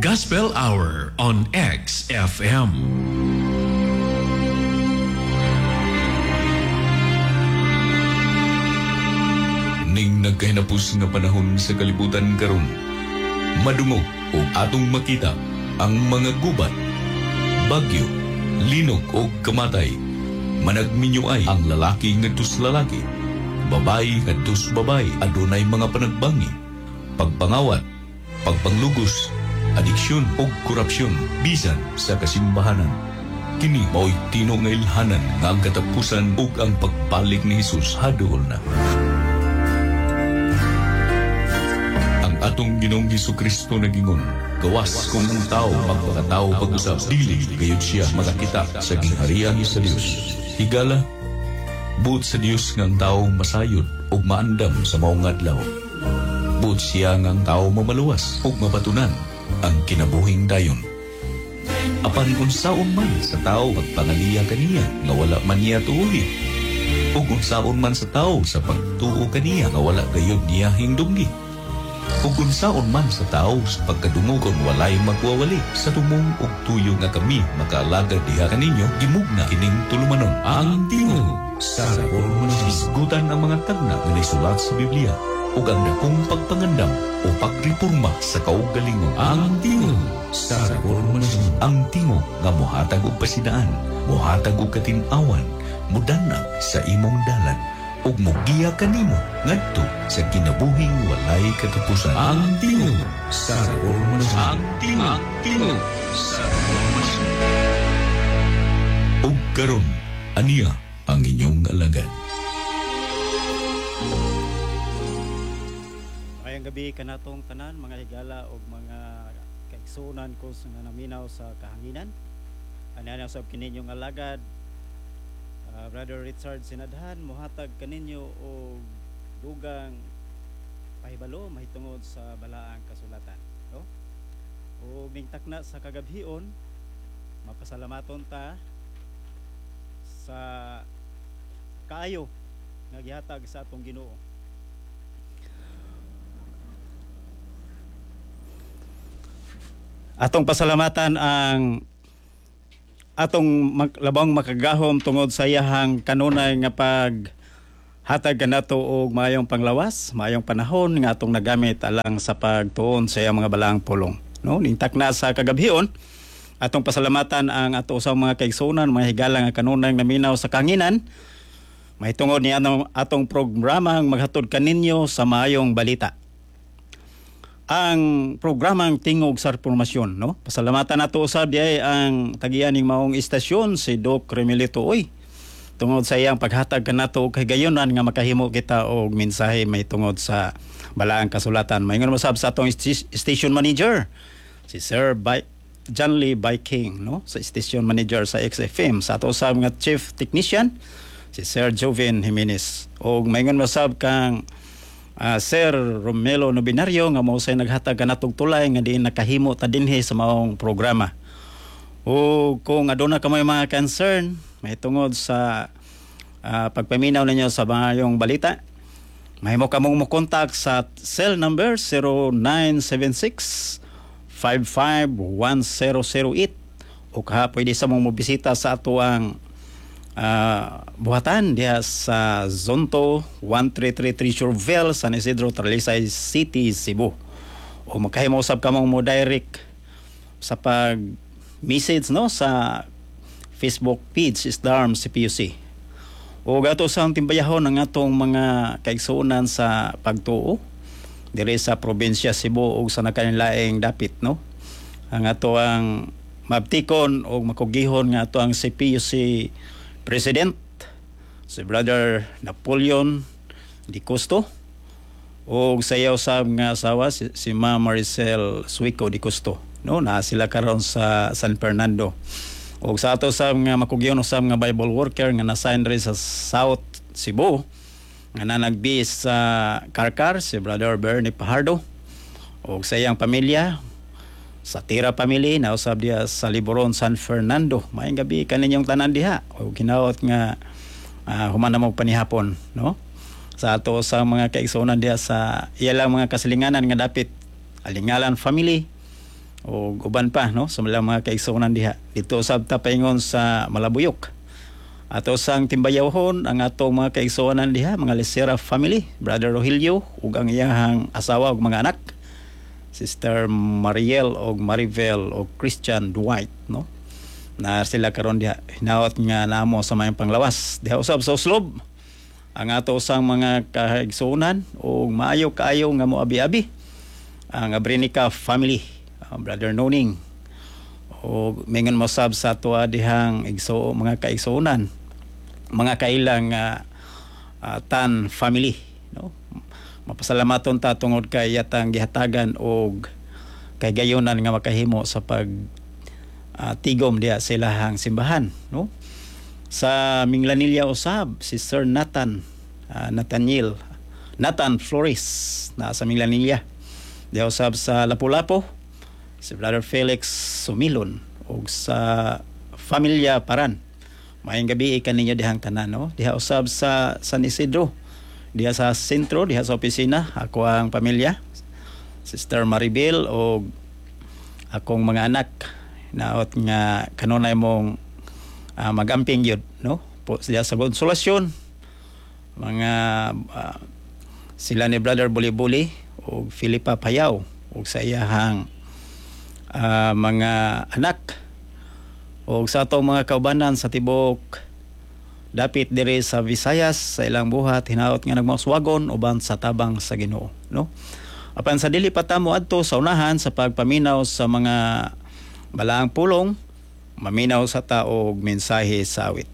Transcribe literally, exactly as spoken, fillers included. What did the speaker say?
Gospel Hour on X F M. Ning nagkahinapos nga panahon sa kalibutan karon, madungog o atong makita ang mga gubat, bagyo, linog o kamatay. Managminyoay ang lalaki ngadtos lalaki, babayi ngadtos babayi, adunay mga panagbangi, pagpangawat, pagpanglugos, adiksyon o korupsyon bisan sa kasimbahanan. Kini mao'y tino nga ilhanan nga ang katapusan ug ang pagbalik ni Hesus hadol na. Ang atong Ginoong Hesukristo nagingon, gawas kung ang tao magpakatao pag-usap, dili gayud siya makakita sa gingharian sa Dios. Higala, buot sa Dios nga ang tao masayod ug maandam sa maong adlaw. Buot siya nga ang tao mamaluwas ug mapatunan ang kinabuhing dayon. Apan unsaon man sa tao pagpangaliya kaniya nga wala man niya tuuli, ug unsaon man sa tao sa pagtuo kaniya nga wala gayud niya hingdunggi, ug unsaon man sa tao sa pagkadungugon walay magwawali, sa tumong ug tuyo nga kami makaalagad diha kaninyo, gimugna kining tulumanon ang tingog sa reformasyon. Isgutan ang mga tagna nga naisulat sa Biblia ug ang dakong pagpangandam o pagreporma sa kaugalingon. Ang tingog sa reformasyon. Ang tingog nga mohatag og pasidaan, mohatag og katin-awan, mudanag sa imong dalan ug mogiya kanimo ngadto sa kinabuhing walay katapusan. Ang tingog sa reformasyon. Ang tingog, tingog sa reformasyon. Ug karon aniya ang inyong alagad. Mayang gabi kanatong tanan mga higala o mga kaigsunan ko sa naminaw sa kahanginan. Ano sab kininyong alagad, uh, Brother Richard Sinadhan, muhatag kaninyo o dugang pahibalo mahitungod sa balaang kasulatan. No? O mingtakna sa kagabhion, mapasalamaton ta sa kaayo nga gihatag sa atong Ginoo. Atong pasalamatan ang atong mag- labang makagahom tungod sa iyahang kanunay nga pag hatag kanato og maayong panglawas, maayong panahon nga atong nagamit alang sa pagtuon sa iyang mga balaang pulong. No, ningtak na sa kagabhion, atong pasalamatan ang ato sa mga kaigsunan, mga higala nga kanunay naminaw sa kanginan. Mahitungod ni anong atong programang maghatod kaninyo sa maayong balita. Ang programang Tingog sa Reformasyon, no? Pasalamatan nato usab diay ang tagian ning maong istasyon si Doc Remilito Oy. Tungod sa iyang paghatag kanato og higayonan nga makahimo kita og mensahe mahitungod sa balaang kasulatan. Mayngon mo sab sa atong station manager si Sir By John Lee Biking, no? Sa station manager sa X F M, sa ato usab nga chief technician si Sir Joven Jimenez. Og mayngon mo sab kang Uh, Sir Romelo Nobinario nga mao say naghatag kanatong tulay nga diin nakahimo ta dinhi sa maong programa. O kung aduna ka may mga concern mahitungod sa uh, pagpaminaw ninyo sa mayong balita, mahimo ka mong mo-contact sa cell number zero nine seven six five five one zero zero eight o ka pwede sa mong mobisita sa ato ang Uh, buhatan diha sa Zonto one three three three Shurville, San Isidro, Talisay City, Cebu. O makahimo usab ka mo direct sa pag message no sa Facebook page is Darm C P U C. O gato sa timbayahon ang atong mga kaigsuonan sa pagtuo diri sa probinsya Cebu o sa nakanilaing dapit, no? Ang ato ang mabtikon o makugihon nga ato ang C P U C President si Brother Napoleon Di Custo o sa iyo sab nga asawa si, si Ma Maricel Suico Di Custo, no? Na sila karon sa San Fernando. O sa ato sab nga makugyon usab nga Bible worker nga na-assign rin sa South Cebu nga nanagbis sa Karkar si Brother Bernie Pajardo o sa iyang pamilya sa Tira Family na usab diha sa Liboron, San Fernando. Maayong gabi kaninyong tanan diha. O ginaot nga uh, human na mo panihapon, no? Sa ato sa mga kaigsuonan diha sa iyalang mga kasilinganan nga dapit Alingalan Family, o uban pa no sa mga kaigsuonan diha dito usab ta paingon sa Malabuyok. Ato sang timbayawhon ang atong mga kaigsuonan diha, mga Lesera family, Brother Rogelio ug ang iyahang asawa ug mga anak, Sister Mariel ug Maribel ug Christian Dwight no. Na sila karon diha hinaot nga namo sa mayang panglawas diha usab sa Uslob. Ang ato sang mga kaigsuonan ug maayo kaayo nga moabi-abi ang Abrenica family, uh, Brother Noning o mingon mo sab sa tuwa dihang igso mga kaigsuonan, mga kailang uh, uh, Tan family no. Mapasalamaton ta tungod kay yatang gihatagan og kay gayonan nga makahimo sa pag uh, tigom diha sa ilahang simbahan no. Sa Minglanilla usab si Sir Nathan uh, Nathaniel Nathan Flores na sa Minglanilla. Diha usab sa Lapu-Lapu si Brother Felix Sumilon ug sa Familia Paran. Maayong gabi kaninyo dihang tanan no. Diha usab sa San Isidro, diha sa sentro, diha sa opisina, ako ang pamilya, Sister Maribel ug akong mga anak naot nga kanunay mong uh, magamping yun no po siya sa Konsolasyon, mga uh, sila ni Brother Buli-Buli o Filipa Payaw o sa iyahang uh, mga anak o sa atong mga kaubanan sa tibok dapit diri sa Visayas sa ilang buhat hinaot nga nagmaswagon uban sa tabang sa Ginoo no. Apan sa dili pa ta moadto sa unahan sa pagpaminaw sa mga balaang pulong, maminaw sa ta og mensahe sa awit.